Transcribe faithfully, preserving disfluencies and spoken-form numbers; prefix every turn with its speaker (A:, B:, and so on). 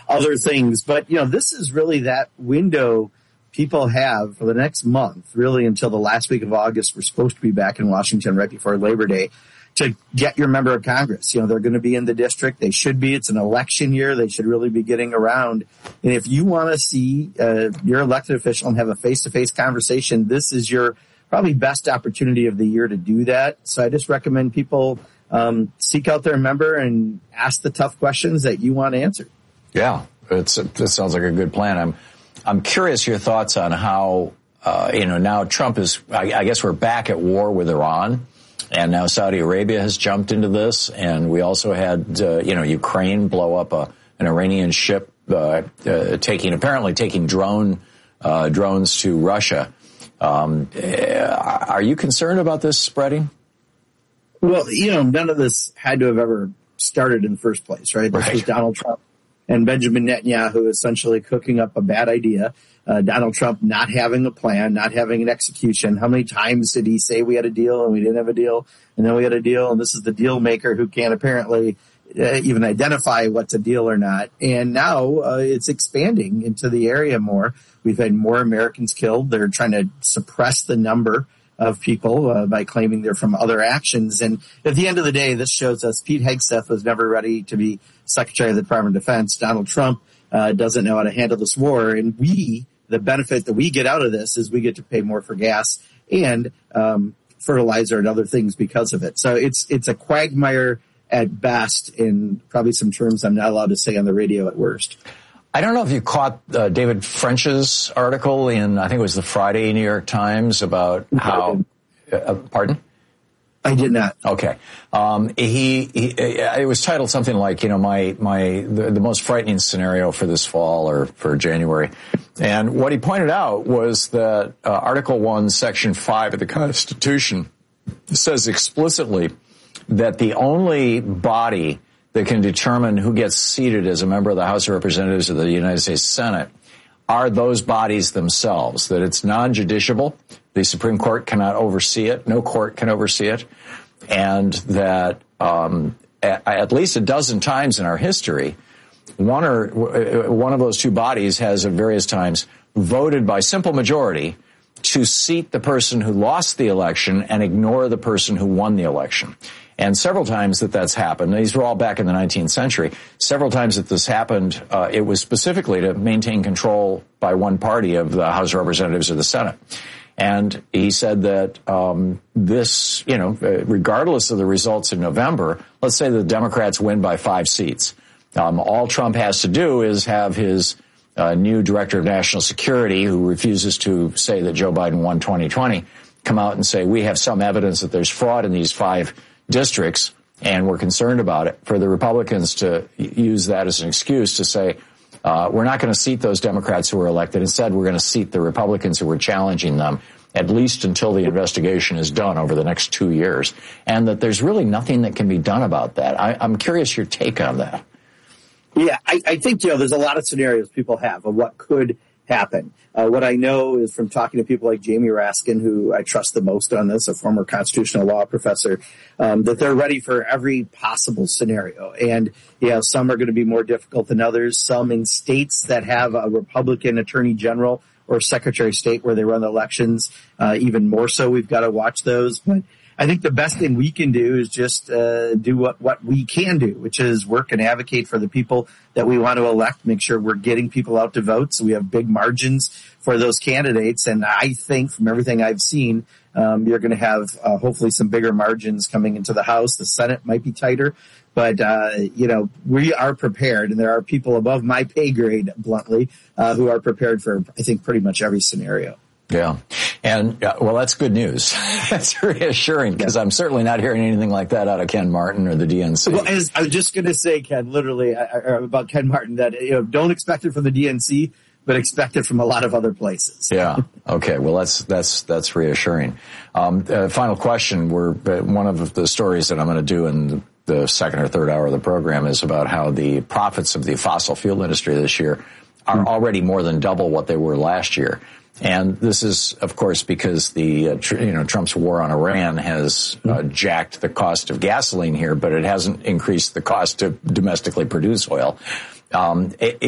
A: other things. But, you know, this is really that window people have for the next month, really until the last week of August. We're supposed to be back in Washington right before Labor Day to get your member of Congress. You know, they're going to be in the district. They should be. It's an election year. They should really be getting around. And if you want to see uh, your elected official and have a face-to-face conversation, this is your probably best opportunity of the year to do that. So I just recommend people um, seek out their member and ask the tough questions that you want answered.
B: Yeah, it's, it sounds like a good plan. I'm I'm curious your thoughts on how, uh, you know, now Trump is, I, I guess we're back at war with Iran, and now Saudi Arabia has jumped into this, and we also had, uh, you know, Ukraine blow up a, an Iranian ship, uh, uh, taking, apparently taking drone, uh, drones to Russia. Um, are you concerned about this spreading?
A: Well, you know, none of this had to have ever started in the first place, right? This
B: right.
A: was Donald Trump and Benjamin Netanyahu essentially cooking up a bad idea. Uh, Donald Trump not having a plan, not having an execution. How many times did he say we had a deal and we didn't have a deal, and then we had a deal, and this is the deal maker who can't apparently uh, even identify what's a deal or not. And now uh, it's expanding into the area more. We've had more Americans killed. They're trying to suppress the number of people uh, by claiming they're from other actions. And at the end of the day, this shows us Pete Hegseth was never ready to be Secretary of the Department of Defense. Donald Trump uh, doesn't know how to handle this war. And we, the benefit that we get out of this is we get to pay more for gas and um, fertilizer and other things because of it. So it's it's a quagmire at best, in probably some terms I'm not allowed to say on the radio at worst.
B: I don't know if you caught uh, David French's article in, I think it was the Friday New York Times, about how, uh, pardon?
A: I did not.
B: Okay. Um, he, he, it was titled something like, you know, my, my, the, the most frightening scenario for this fall or for January. And what he pointed out was that uh, Article one, Section five of the Constitution says explicitly that the only body that can determine who gets seated as a member of the House of Representatives of the United States Senate are those bodies themselves, that it's non-judiciable. The Supreme Court cannot oversee it. No court can oversee it. And that um, at, at least a dozen times in our history, one or one of those two bodies has at various times voted by simple majority to seat the person who lost the election and ignore the person who won the election. And several times that that's happened, these were all back in the nineteenth century, several times that this happened, uh, it was specifically to maintain control by one party of the House of Representatives or the Senate. And he said that um this, you know, regardless of the results in November, let's say the Democrats win by five seats. Um, all Trump has to do is have his uh, new director of national security, who refuses to say that Joe Biden won twenty twenty, come out and say, we have some evidence that there's fraud in these five districts, and we're concerned about it. For the Republicans to use that as an excuse to say, uh, we're not going to seat those Democrats who were elected. Instead, we're going to seat the Republicans who were challenging them, at least until the investigation is done over the next two years. And that there's really nothing that can be done about that. I, I'm curious your take on that.
A: Yeah, I, I think, you know, there's a lot of scenarios people have of what could happen. Uh, what I know is from talking to people like Jamie Raskin, who I trust the most on this, a former constitutional law professor, um, that they're ready for every possible scenario. And, you know, some are going to be more difficult than others. Some in states that have a Republican attorney general or secretary of state where they run the elections, uh, even more so. We've got to watch those. But I think the best thing we can do is just uh, do what, what we can do, which is work and advocate for the people that we want to elect, make sure we're getting people out to vote so we have big margins for those candidates. And I think from everything I've seen, um, you're going to have uh, hopefully some bigger margins coming into the House. The Senate might be tighter, but, uh, you know, we are prepared, and there are people above my pay grade, bluntly, uh, who are prepared for, I think, pretty much every scenario.
B: Yeah. And, uh, well, that's good news. That's reassuring, because yeah. I'm certainly not hearing anything like that out of Ken Martin or the D N C.
A: Well, as I was just going to say, Ken, literally uh, about Ken Martin, that, you know, don't expect it from the D N C, but expect it from a lot of other places.
B: Yeah. Okay. Well, that's, that's, that's reassuring. Um, uh, final question. We're, uh, one of the stories that I'm going to do in the, the second or third hour of the program is about how the profits of the fossil fuel industry this year are mm-hmm. already more than double what they were last year. And this is, of course, because the, uh, tr- you know, Trump's war on Iran has uh, jacked the cost of gasoline here, but it hasn't increased the cost to domestically produce oil. Um, it,